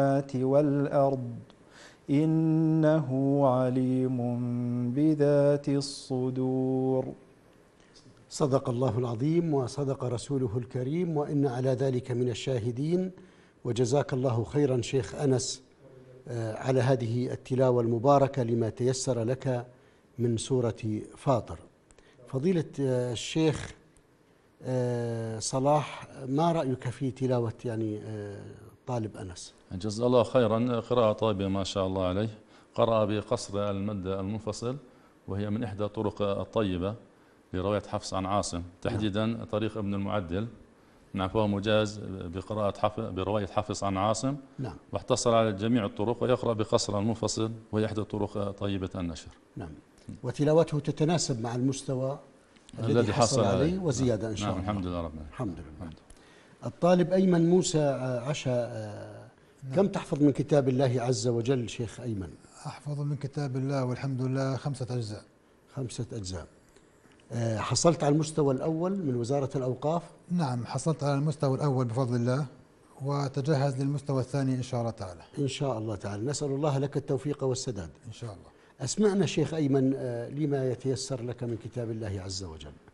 والأرض إنه عليم بذات الصدور. صدق الله العظيم وصدق رسوله الكريم، وإن على ذلك من الشاهدين. وجزاك الله خيرا شيخ أنس على هذه التلاوة المباركة لما تيسر لك من سورة فاطر. فضيلة الشيخ صلاح، ما رأيك في تلاوة طالب أنس؟ جزاه الله خيرا، قراءة طيبة ما شاء الله عليه. قرأ بقصر المد المنفصل، وهي من إحدى الطرق الطيبة لرواية حفص عن عاصم، تحديدا طريق ابن المعدل. نعم، فهو مجاز برواية حفص عن عاصم. نعم، واحتصر على جميع الطرق، ويقرأ بقصر المنفصل، وهي إحدى الطرق طيبة النشر. نعم، وتلاوته تتناسب مع المستوى الذي حصل عليه وزيادة إن شاء الله. الحمد لله رب العالمين. الحمد لله. الطالب أيمن موسى عشا، كم تحفظ من كتاب الله عز وجل شيخ أيمن؟ أحفظ من كتاب الله والحمد لله 5 أجزاء. 5 أجزاء. حصلت على المستوى الأول من وزارة الأوقاف؟ نعم، حصلت على المستوى الأول بفضل الله، وتجهز للمستوى الثاني إن شاء الله تعالى. إن شاء الله تعالى، نسأل الله لك التوفيق والسداد إن شاء الله. أسمعنا شيخ أيمن لما يتيسر لك من كتاب الله عز وجل.